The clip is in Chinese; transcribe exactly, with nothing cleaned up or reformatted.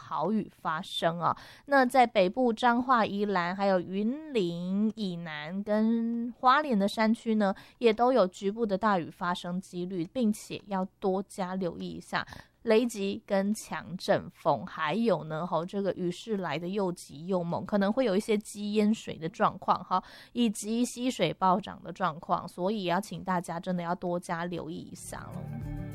豪雨发生啊。那在北部彰化、宜兰还有云林以南跟花莲的山区呢，也都有局部的大雨发生几率，并且要多加留意一下雷击跟强阵风，还有呢，哈，这个雨势来的又急又猛，可能会有一些积淹水的状况，哈，以及溪水暴涨的状况，所以要请大家真的要多加留意一下喽。